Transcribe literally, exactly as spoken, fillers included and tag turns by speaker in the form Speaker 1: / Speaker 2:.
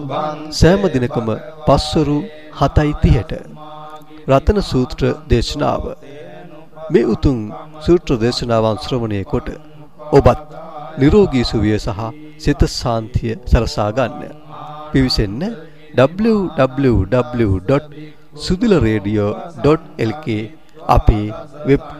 Speaker 1: සෑම දිනකම පස්වරු හතයි තිහට රතන සූත්‍ර දේශනාව. මේ උතුම් සූත්‍ර දේශනාවන් ශ්‍රවණය කොට ඔබත් නිරෝගී සුවය සහ සිත ශාන්තිය සලසා ගන්න. පිවිසෙන්න w w w dot sudila radio dot l k අපේ වෙබ්